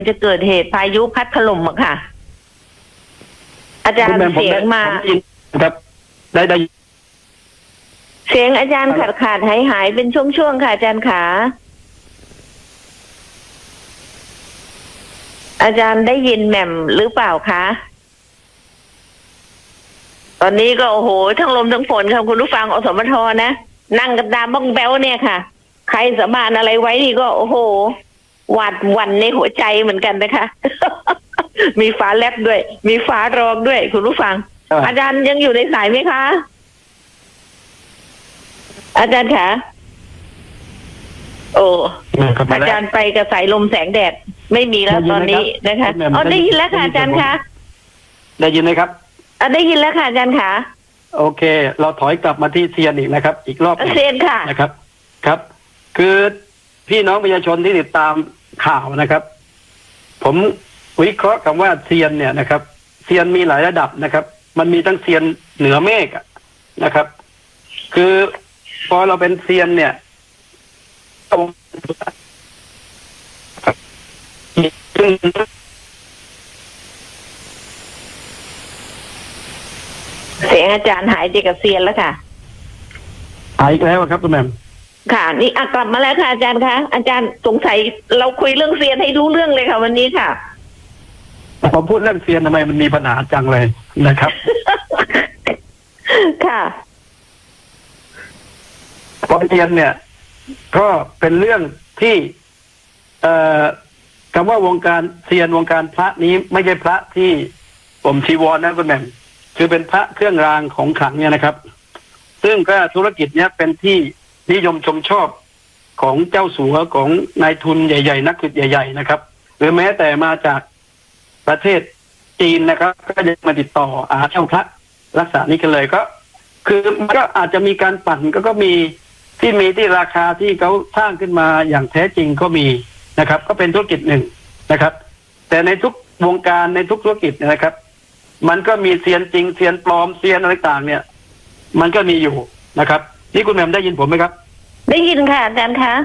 จะเกิดเหตุพายุพัดถล่มอะค่ะอาจารย์เสียงมาครับได้เสียงอาจารย์ขาดหายเป็นช่วงๆค่ะอาจารย์ขาอาจารย์ได้ยินแหม่มหรือเปล่าคะตอนนี้ก็โอ้โหทั้งลมทั้งฝนค่ะคุณผู้ฟังอสมทนะนั่งกันตามบ้องแบ้วเนี่ยค่ะใครสาบานอะไรไว้นี่ก็โอ้โหหวาดหวั่นในหัวใจเหมือนกันนะคะ มีฟ้าแลบด้วยมีฟ้าร้องด้วยคุณผู้ฟังอาจารย์ยังอยู่ในสายไหมคะอาจารย์คะโอ้อาจารย์ไปกับสายลมแสงแดดไม่มีแล้วตอนนี้นะคะอ๋อได้ยินแล้วค่ะอาจารย์คะได้ยินไหมครับได้ยินแล้วค่ะอาจารย์คะโอเคเราถอยกลับมาที่เซียนอีกนะครับอีกรอบเซียนค่ะนะครับครับคือพี่น้องประชาชนที่ติดตามข่าวนะครับผมวิเคราะห์คำว่าเซียนเนี่ยนะครับเซียนมีหลายระดับนะครับมันมีทั้งเซียนเหนือเมฆนะครับคือพอเราเป็นเซียนเนี่ยเสียงอาจารย์หายไปกับเซียนแล้วค่ะหายอีกแล้วครับคุณแม่ค่ะนี่กลับมาแล้วค่ะอาจารย์คะอาจารย์สงสัยเราคุยเรื่องเซียนให้รู้เรื่องเลยค่ะวันนี้ค่ะพอพูดเรื่องเซียนทำไมมันมีปัญหาจังเลยนะครับค่ะพอเซียนเนี่ยก็เป็นเรื่องที่คำว่าวงการเซียนวงการพระนี้ไม่ใช่พระที่ผมชีวรนะคุณแม่คือเป็นพระเครื่องรางของขลังเนี่ยนะครับซึ่งก็ธุรกิจเนี้ยเป็นที่นิยมชมชอบของเจ้าสัวของนายทุนใหญ่ๆนักธุรกิจใหญ่ๆนะครับหรือแม้แต่มาจากประเทศจีนนะครับก็จะมาติดต่อเช่าพระรักษานี้กันเลยก็คือก็อาจจะมีการปั่นก็มีที่ราคาที่เขาสร้างขึ้นมาอย่างแท้จริงก็มีนะครับก็เป็นธุรกิจหนึ่งนะครับแต่ในทุกวงการในทุกธุรกิจนะครับมันก็มีเซียนจริงเซียนปลอมเซียนอะไรต่างเนี่ยมันก็มีอยู่นะครับนี่คุณแหม่มได้ยินผมไหมครับได้ยินค่ะอาจารย์คะ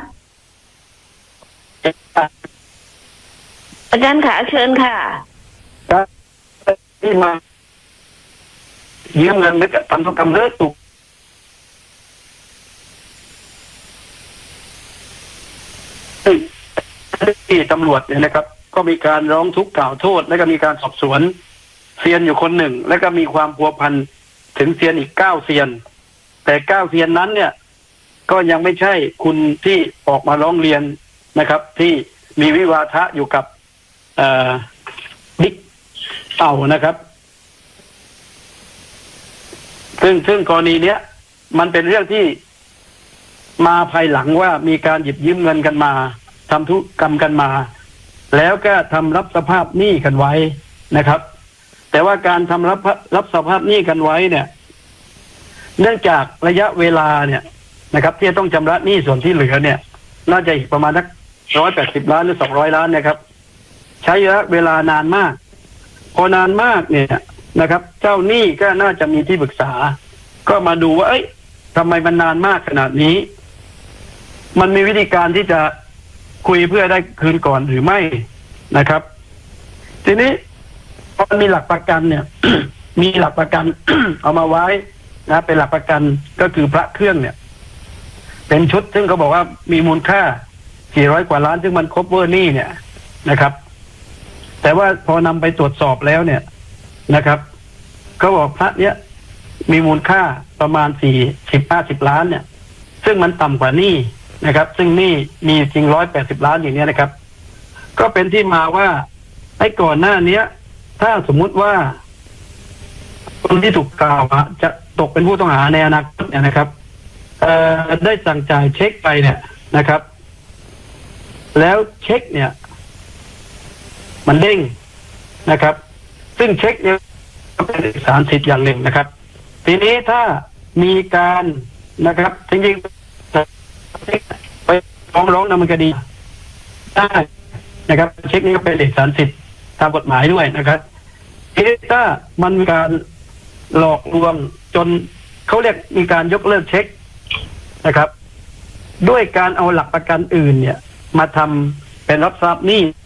อาจารย์ขาเชิญค่ะครับที่มายืมเงินไม่กับทำธุรกรรมเลิกตุกที่ตำรวจเนี่ยนะครับก็มีการร้องทุกข์กล่าวโทษและก็มีการสอบสวนเซียนอยู่คนหนึ่งและก็มีความพัวพันถึงเซียนอีก9เซียนแต่9เซียนนั้นเนี่ยก็ยังไม่ใช่คุณที่ออกมาร้องเรียนนะครับที่มีวิวาทะอยู่กับบิ๊กเต่านะครับซึ่งกรณีเนี้ยมันเป็นเรื่องที่มาภายหลังว่ามีการหยิบยืมเงินกันมาทำธุรกรรมกันมาแล้วก็ทำรับสภาพหนี้กันไว้นะครับแต่ว่าการทำรับสภาพหนี้กันไว้เนี่ยเนื่องจากระยะเวลาเนี่ยนะครับที่ต้องชำระหนี้ส่วนที่เหลือเนี่ยน่าจะอีกประมาณสัก180 ล้านหรือ200 ล้านนะครับใช้ระยะเวลานานมากพอนานมากเนี่ยนะครับเจ้าหนี้ก็น่าจะมีที่ปรึกษาก็มาดูว่าทำไมมันนานมากขนาดนี้มันมีวิธีการที่จะคุยเพื่อได้คืนก่อนหรือไม่นะครับทีนี้พอมีหลักประกันเนี่ย มีหลักประกัน เอามาไว้นะเป็นหลักประกันก็คือพระเครื่องเนี่ยเป็นชุดซึ่งเขาบอกว่ามีมูลค่า400 กว่าล้านซึ่งมันครบเวอร์นี่เนี่ยนะครับแต่ว่าพอนำไปตรวจสอบแล้วเนี่ยนะครับเขาบอกพระเนี้ยมีมูลค่าประมาณ50 ล้านเนี่ยซึ่งมันต่ำกว่านี่นะครับซึ่งนี่มีจริง180 ล้านอย่างเนี้ยนะครับก็เป็นที่มาว่าก่อนหน้านี้ถ้าสมมุติว่าคนที่ถูกกล่าวจะตกเป็นผู้ต้องหาในอนาคตเนี่ยนะครับได้สั่งจ่ายเช็คไปเนี่ยนะครับแล้วเช็คเนี่ยมันเด้งนะครับซึ่งเช็คเนี่ยเป็นเอกสารสิทธิ์อย่างหนึ่งนะครับทีนี้ถ้ามีการนะครับจริงๆไปฟ้องร้องดำเนินคดีได้นะครับเช็คนี้ก็เป็นเอกสารสิทธิ์ตามกฎหมายด้วยนะครับทีนี้ถ้ามันมีการหลอกลวงจนเขาเรียกมีการยกเลิกเช็คนะครับด้วยการเอาหลักประกันอื่นเนี่ยมาทำเป็นรับทราบหนี้